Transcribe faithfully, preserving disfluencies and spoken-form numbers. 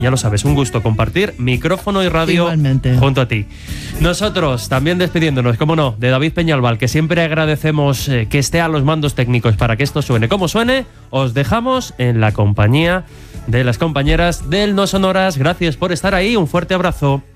Ya lo sabes, un gusto compartir micrófono y radio Igualmente. junto a ti. Nosotros también despidiéndonos, como no, de David Peñalbal, que siempre agradecemos eh, que esté a los mandos técnicos para que esto suene como suene. Os dejamos en la compañía de las compañeras del No Sonoras. Gracias por estar ahí, un fuerte abrazo.